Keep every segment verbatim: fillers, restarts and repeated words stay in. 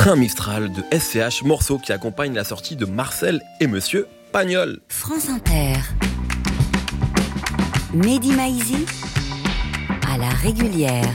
Train Mistral de S C H, morceau qui accompagne la sortie de Marcel et Monsieur Pagnol. France Inter. Mehdi Maizi à la régulière.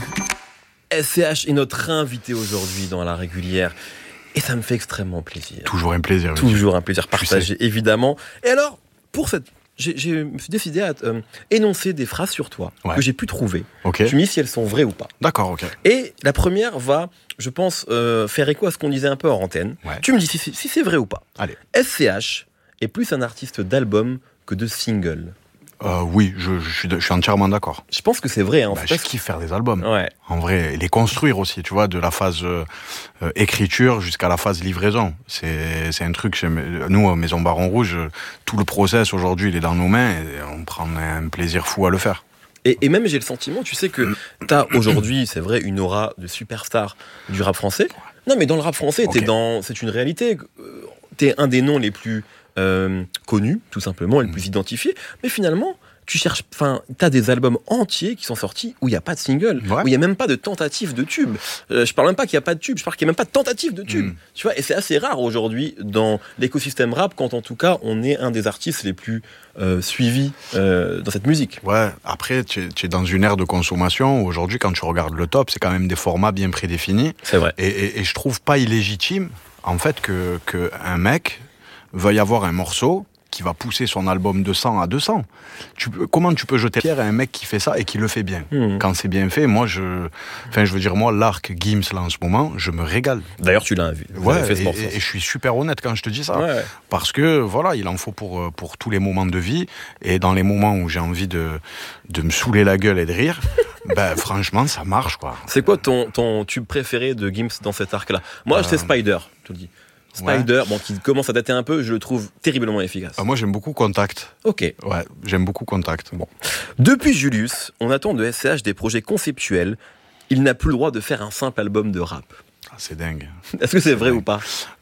S C H est notre invité aujourd'hui dans la régulière. Et ça me fait extrêmement plaisir. Toujours un plaisir. Toujours un plaisir partagé, évidemment. Et alors, pour cette... J'ai, j'ai, je me suis décidé à euh, énoncer des phrases sur toi ouais. que j'ai pu trouver. Okay. Tu me dis si elles sont vraies ou pas. D'accord, ok. Et la première va, je pense, euh, faire écho à ce qu'on disait un peu hors antenne. Ouais. Tu me dis si, si, si c'est vrai ou pas. Allez. S C H est plus un artiste d'album que de single. Euh, oui, je, je, suis, je suis entièrement d'accord. Je pense que c'est vrai. Hein, bah, je kiffe faire des albums. Ouais. En vrai, les construire aussi, tu vois, de la phase euh, euh, écriture jusqu'à la phase livraison. C'est, c'est un truc, nous, Maison Baron Rouge, tout le process aujourd'hui, il est dans nos mains et on prend un plaisir fou à le faire. Et, et même, j'ai le sentiment, tu sais, que t'as aujourd'hui, c'est vrai, une aura de superstar du rap français. Non, mais dans le rap français, okay. t'es dans, c'est une réalité. T'es un des noms les plus euh, connus, tout simplement, et les plus identifiés. Mais finalement, tu cherches, enfin, t'as des albums entiers qui sont sortis où il n'y a pas de single, ouais. où il n'y a même pas de tentative de tube. Euh, je parle même pas qu'il n'y a pas de tube, je parle qu'il n'y a même pas de tentative de tube. Mm. Tu vois, et c'est assez rare aujourd'hui dans l'écosystème rap, quand en tout cas on est un des artistes les plus euh, suivis euh, dans cette musique. Ouais. Après, tu es, tu es dans une ère de consommation. Aujourd'hui, quand tu regardes le top, c'est quand même des formats bien prédéfinis. C'est vrai. Et, et, et je trouve pas illégitime, en fait, que que un mec veuille avoir un morceau qui va pousser son album de cent à deux cents. Tu, comment tu peux jeter pierre à un mec qui fait ça et qui le fait bien mmh. Quand c'est bien fait, moi, je... Enfin, je veux dire, moi, l'arc Gims, là, en ce moment, je me régale. D'ailleurs, tu l'as vu. Ouais, fait ce et, et, et je suis super honnête quand je te dis ça. Ouais, ouais. Parce que, voilà, il en faut pour, pour tous les moments de vie. Et dans les moments où j'ai envie de, de me saouler la gueule et de rire, ben, franchement, ça marche, quoi. C'est quoi ton, ton tube préféré de Gims dans cet arc-là ? Moi, euh... c'est Spider, je te le dis. Spider, ouais. bon, qui commence à dater un peu, je le trouve terriblement efficace. Ah, moi, j'aime beaucoup Contact. Ok. Ouais, j'aime beaucoup Contact. Bon. Depuis Julius, on attend de S C H des projets conceptuels. Il n'a plus le droit de faire un simple album de rap. Ah, c'est dingue. Est-ce que c'est, c'est vrai dingue. Ou pas ?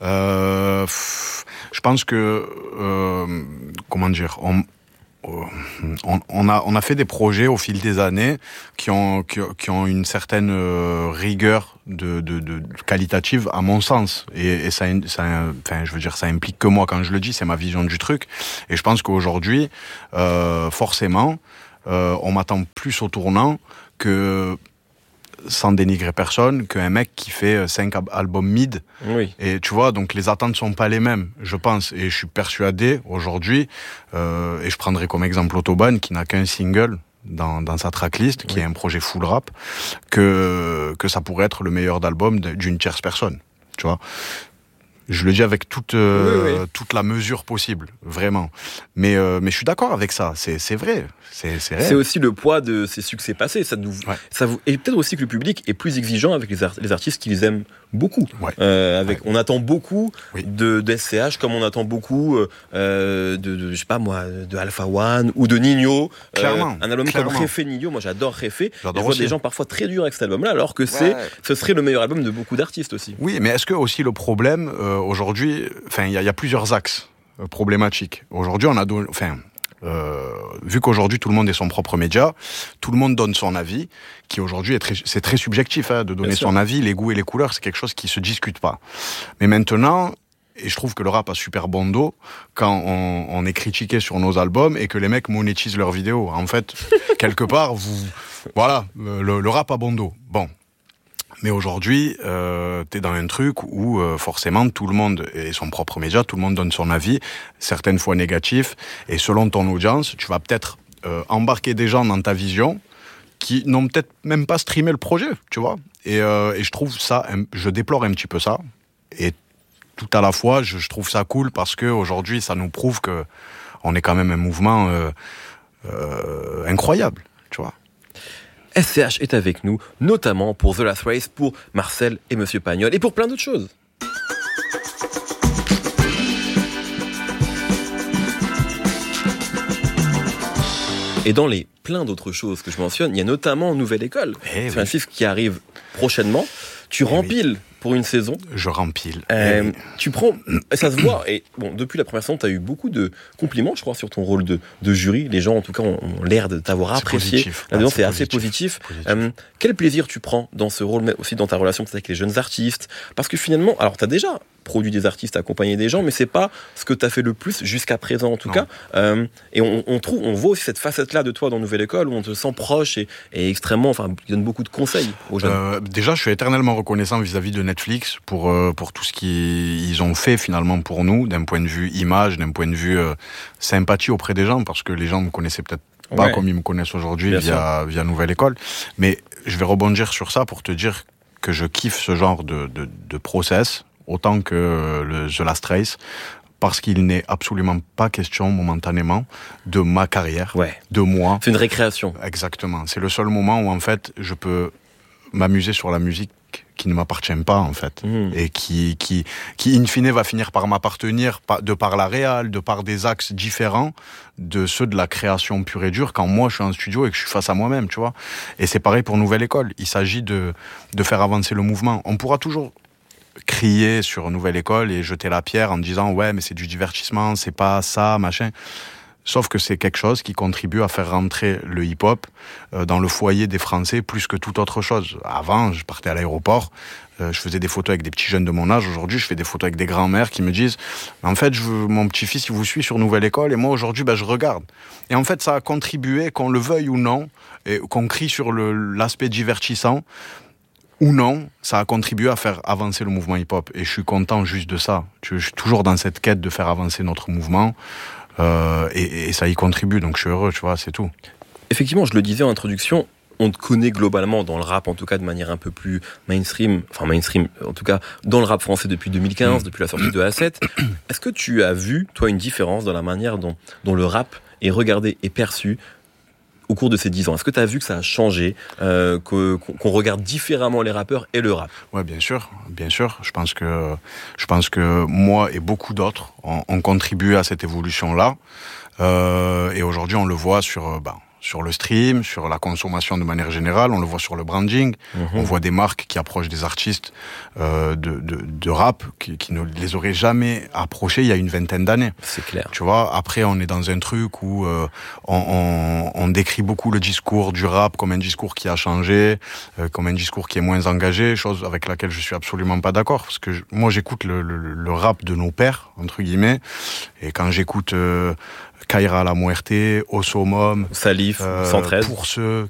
euh, pff, Je pense que... Euh, comment dire on, On, on, a, on a fait des projets au fil des années qui ont, qui, qui ont une certaine euh, rigueur de, de, de qualitative à mon sens. Et, et ça, ça, enfin, je veux dire, ça implique que moi quand je le dis, c'est ma vision du truc. Et je pense qu'aujourd'hui, euh, forcément, euh, on m'attend plus au tournant que, sans dénigrer personne, qu'un mec qui fait cinq albums mid. Oui. Et tu vois, donc les attentes sont pas les mêmes, je pense. Et je suis persuadé, aujourd'hui, euh, et je prendrai comme exemple Autobahn, qui n'a qu'un single dans, dans sa tracklist, qui oui. est un projet full rap, que, que ça pourrait être le meilleur album d'une tierce personne, tu vois. Je le dis avec toute euh, oui, oui. toute la mesure possible, vraiment. Mais euh, mais je suis d'accord avec ça. C'est c'est vrai. C'est c'est réel. C'est aussi le poids de ces succès passés. Ça nous ouais. ça vous et peut-être aussi que le public est plus exigeant avec les, art, les artistes qu'ils aiment beaucoup. Ouais. Euh, avec ouais. on attend beaucoup oui. de d'S C H comme on attend beaucoup euh, de, de je sais pas moi de Alpha One ou de Nino. Clairement. Euh, un album Clairement. comme Réfé Nino. Moi j'adore Réfé. J'adore je vois aussi. des gens parfois très durs avec cet album-là, alors que c'est ouais. ce serait le meilleur album de beaucoup d'artistes aussi. Oui, mais est-ce que aussi le problème euh, aujourd'hui, enfin il y, y a plusieurs axes euh, problématiques. Aujourd'hui on a don... enfin Euh, vu qu'aujourd'hui tout le monde est son propre média, tout le monde donne son avis, qui aujourd'hui est très, c'est très subjectif hein, de donner son avis, les goûts et les couleurs, c'est quelque chose qui se discute pas. Mais maintenant, et je trouve que le rap a super bon dos quand on, on est critiqué sur nos albums et que les mecs monétisent leurs vidéos. En fait, quelque part, vous, voilà, le, le rap a bon dos. Bon. Mais aujourd'hui, euh, t'es dans un truc où euh, forcément tout le monde est son propre média, tout le monde donne son avis, certaines fois négatif, et selon ton audience, tu vas peut-être euh, embarquer des gens dans ta vision qui n'ont peut-être même pas streamé le projet, tu vois. Et, euh, et je trouve ça, je déplore un petit peu ça, et tout à la fois, je, je trouve ça cool parce que aujourd'hui, ça nous prouve que on est quand même un mouvement euh, euh, incroyable, tu vois. S C H est avec nous, notamment pour The Last Race, pour Marcel et Monsieur Pagnol, et pour plein d'autres choses. Et dans les plein d'autres choses que je mentionne, il y a notamment Nouvelle École. Eh c'est oui. un film qui arrive prochainement. Tu eh rempiles oui. pour une saison. Je rempile. Euh, Et... Tu prends, ça se voit, et bon, depuis la première saison, tu as eu beaucoup de compliments, je crois, sur ton rôle de, de jury. Les gens, en tout cas, ont, ont l'air de t'avoir C'est apprécié. positif. Là-dedans, Ah, c'est c'est assez positif. positif. Positif. Euh, quel plaisir tu prends dans ce rôle, mais aussi dans ta relation avec les jeunes artistes? Parce que finalement, alors, tu as déjà produit des artistes, accompagné des gens, mais c'est pas ce que tu as fait le plus jusqu'à présent, en tout Non. cas. Euh, et on, on trouve, on voit aussi cette facette-là de toi dans Nouvelle École, où on te sent proche et, et extrêmement, enfin, tu donnes beaucoup de conseils aux jeunes. Euh, déjà, je suis éternellement reconnaissant vis-à-vis de Netflix pour euh, pour tout ce qu'ils ont fait finalement pour nous, d'un point de vue image, d'un point de vue euh, sympathie auprès des gens, parce que les gens me connaissaient peut-être pas Ouais. comme ils me connaissent aujourd'hui Bien via via Nouvelle École. Mais je vais rebondir sur ça pour te dire que je kiffe ce genre de de, de process autant que le The Last Race. Parce qu'il n'est absolument pas question momentanément de ma carrière, Ouais. de moi. C'est une récréation. Exactement. C'est le seul moment où en fait je peux m'amuser sur la musique qui ne m'appartient pas en fait Mmh. et qui qui qui in fine va finir par m'appartenir pa- de par la réal, de par des axes différents de ceux de la création pure et dure quand moi je suis en studio et que je suis face à moi-même, tu vois. Et c'est pareil pour Nouvelle École. Il s'agit de de faire avancer le mouvement. On pourra toujours crier sur Nouvelle École et jeter la pierre en disant ouais mais c'est du divertissement, c'est pas ça, machin. Sauf que c'est quelque chose qui contribue à faire rentrer le hip-hop euh, dans le foyer des Français plus que toute autre chose. Avant, je partais à l'aéroport, euh, je faisais des photos avec des petits jeunes de mon âge. Aujourd'hui, je fais des photos avec des grands-mères qui me disent « En fait, je veux, mon petit-fils, il vous suit sur Nouvelle École et moi, aujourd'hui, ben, je regarde. » Et en fait, ça a contribué, qu'on le veuille ou non, et qu'on crie sur le, l'aspect divertissant, ou non, ça a contribué à faire avancer le mouvement hip-hop. Et je suis content juste de ça. Je suis toujours dans cette quête de faire avancer notre mouvement. Euh, et, et ça y contribue, donc je suis heureux, tu vois, c'est tout. Effectivement, je le disais en introduction, on te connaît globalement dans le rap, en tout cas de manière un peu plus mainstream, enfin mainstream, en tout cas dans le rap français depuis deux mille quinze, mmh. depuis la sortie de A sept. Est-ce que tu as vu, toi, une différence dans la manière dont, dont le rap est regardé et perçu au cours de ces dix ans? Est-ce que tu as vu que ça a changé, euh, que, qu'on regarde différemment les rappeurs et le rap? Ouais, bien sûr, bien sûr. Je pense que, je pense que moi et beaucoup d'autres ont, ont contribué à cette évolution-là. Euh, et aujourd'hui, on le voit sur, bah, sur le stream, sur la consommation de manière générale, on le voit sur le branding, mmh. on voit des marques qui approchent des artistes euh, de, de, de rap qui, qui ne les auraient jamais approchés il y a une vingtaine d'années. C'est clair. Tu vois, après on est dans un truc où euh, on, on, on décrit beaucoup le discours du rap comme un discours qui a changé, euh, comme un discours qui est moins engagé, chose avec laquelle je suis absolument pas d'accord, parce que je, moi j'écoute le, le, le rap de nos pères, entre guillemets, et quand j'écoute... Euh, Kaira La Muerte, Osomom, Salif, euh, cent treize. Pour ceux